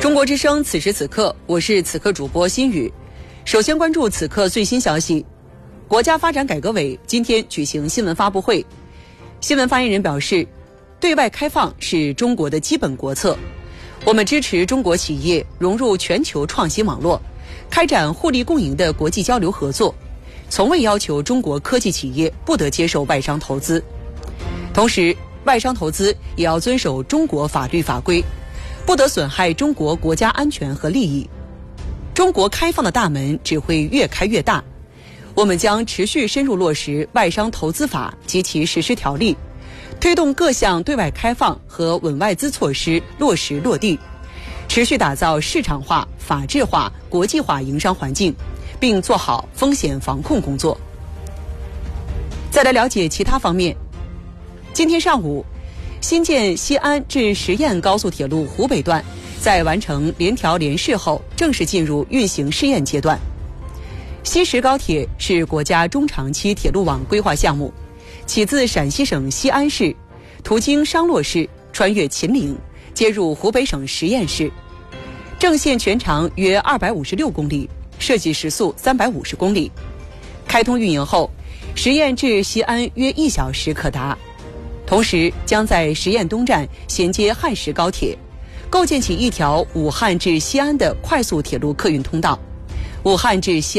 中国之声此时此刻，我是此刻主播心雨。首先关注此刻最新消息。国家发展改革委今天举行新闻发布会，新闻发言人表示，对外开放是中国的基本国策，我们支持中国企业融入全球创新网络，开展互利共赢的国际交流合作，从未要求中国科技企业不得接受外商投资。同时，外商投资也要遵守中国法律法规，不得损害中国国家安全和利益。中国开放的大门只会越开越大，我们将持续深入落实外商投资法及其实施条例，推动各项对外开放和稳外资措施落实落地，持续打造市场化、法治化、国际化营商环境，并做好风险防控工作。再来了解其他方面。今天上午，新建西安至十堰高速铁路湖北段在完成联调联试后，正式进入运行试验阶段。西石高铁是国家中长期铁路网规划项目，起自陕西省西安市，途经商洛市，穿越秦岭，接入湖北省十堰市。正线全长约256公里，设计时速350公里。开通运营后，十堰至西安约1小时可达。同时将在十堰东站衔接汉石高铁，构建起一条武汉至西安的快速铁路客运通道。武汉至西